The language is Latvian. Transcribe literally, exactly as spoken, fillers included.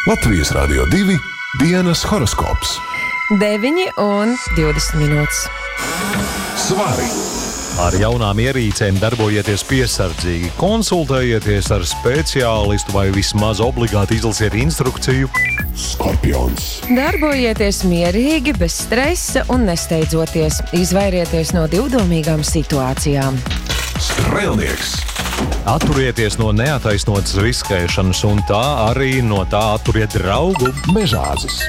Latvijas Rādio divi dienas horoskops. deviņi un divdesmit minūtes. Svari! Ar jaunām ierīcēm darbojieties piesardzīgi, konsultējieties ar speciālistu vai vismaz obligāti izlasiet instrukciju. Skorpions! Darbojieties mierīgi, bez stresa un nesteidzoties. Izvairieties no divdomīgām situācijām. Strēlnieks! Atturieties no neataisnotas riskēšanas un tā arī no tā atturiet draugu. Mežāzis!